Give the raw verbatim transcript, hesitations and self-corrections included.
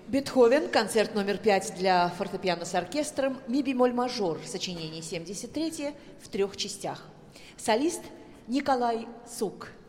Бетховен, концерт номер пять для фортепиано с оркестром, ми-бемоль-мажор, сочинение семьдесят три в трех частях. Солист Николай Сук.